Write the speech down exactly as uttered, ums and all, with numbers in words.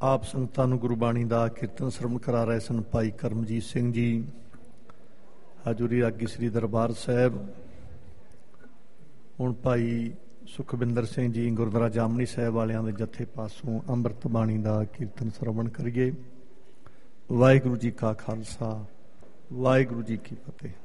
ਆਪ ਸੰਗਤਾਂ ਨੂੰ ਗੁਰਬਾਣੀ ਦਾ ਕੀਰਤਨ ਸਰਵਣ ਕਰਾ ਰਹੇ ਸਨ ਭਾਈ ਕਰਮਜੀਤ ਸਿੰਘ ਜੀ, ਹਜ਼ੂਰੀ ਰਾਗੀ ਸ੍ਰੀ ਦਰਬਾਰ ਸਾਹਿਬ। ਹੁਣ ਭਾਈ ਸੁਖਵਿੰਦਰ ਸਿੰਘ ਜੀ ਗੁਰਦੁਆਰਾ ਜਾਮਨੀ ਸਾਹਿਬ ਵਾਲਿਆਂ ਦੇ ਜੱਥੇ ਪਾਸੋਂ ਅੰਮ੍ਰਿਤ ਬਾਣੀ ਦਾ ਕੀਰਤਨ ਸਰਵਣ ਕਰੀਏ। ਵਾਹਿਗੁਰੂ ਜੀ ਕਾ ਖਾਲਸਾ, ਵਾਹਿਗੁਰੂ ਜੀ ਕੀ ਫਤਿਹ।